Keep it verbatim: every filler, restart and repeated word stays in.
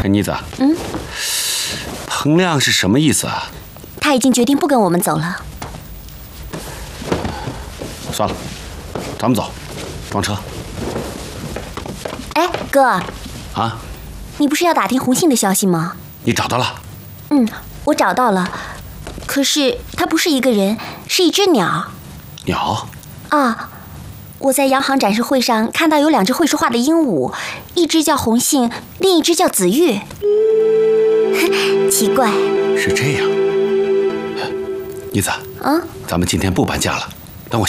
哎，妮子， 嗯， 彭亮是什么意思啊？ 他已经决定不跟我们走了。 算了，咱们走，装车。 哎，哥， 啊， 你不是要打听红杏的消息吗？ 你找到了？ 嗯，我找到了，可是它不是一个人，是一只鸟。 鸟？ 啊，我在洋行展示会上看到有两只会说话的鹦鹉，一只叫红杏，另一只叫紫玉。奇怪。 是这样。妮子， 啊， 咱们今天不搬家了，